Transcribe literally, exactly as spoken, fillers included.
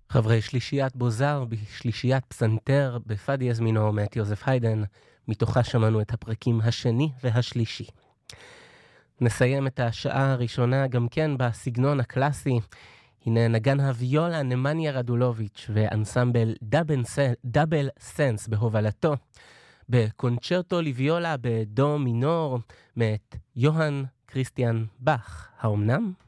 חברי שלישיית בוזר בשלישיית פסנתר בפא דיאז מינור מאת יוזף היידן, מתוכה שמענו את הפרקים השני והשלישי. נסיים את השעה הראשונה גם כן בסגנון הקלאסי. הנה נגן הוויולה נמניה רדולוביץ' ואנסמבל דאבל, דאבל סנס בהובלתו, בקונצ'רטו לוויולה בדו מינור מאת יוהאן כריסטיאן באך. האומנם?